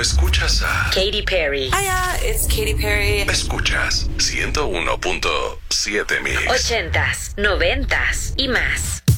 escuchas a Katy Perry. Hiya, it's Katy Perry. Escuchas 101.7 Mix. 80s, 90s y más.